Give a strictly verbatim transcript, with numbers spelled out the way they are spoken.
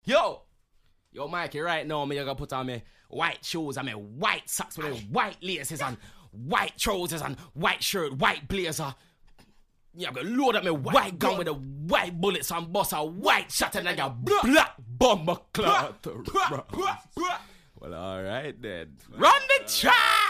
Yo, yo, Mikey, right now, me gonna put on me white shoes and me white socks with me white laces and white trousers and white shirt, white blazer. Yeah, I'm gonna load up my white gun with the white bullets and bust a white shot and like a black bomber clout. Well, alright then. Run the track!